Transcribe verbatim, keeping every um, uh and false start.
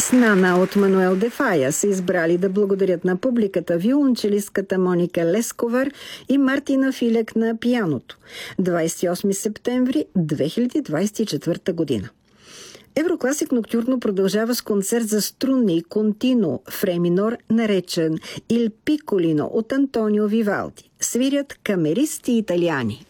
С Нана от Мануел де Фая са избрали да благодарят на публиката виолончелистката Моника Лесковар и Мартина Филек на пианото. двадесет и осми септември две хиляди двадесет и четвърта година. Еврокласик Ноктюрно продължава с концерт за струнни контино в ре минор, наречен Il Piccolino от Антонио Вивалди. Свирят камеристи италиани.